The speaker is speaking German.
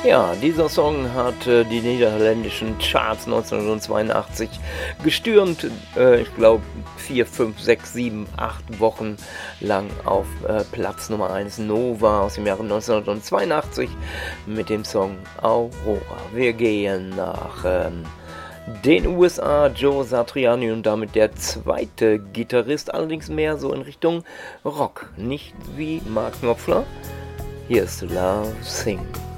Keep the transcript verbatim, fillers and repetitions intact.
Ja, dieser Song hat äh, die niederländischen Charts neunzehnhundertzweiundachtzig gestürmt. Äh, ich glaube vier, fünf, sechs, sieben, acht Wochen lang auf äh, Platz Nummer eins. Nova aus dem Jahre neunzehnhundertzweiundachtzig mit dem Song Aurora. Wir gehen nach ähm, den U S A, Joe Satriani, und damit der zweite Gitarrist, allerdings mehr so in Richtung Rock, nicht wie Mark Knopfler. Hier ist Love Sing.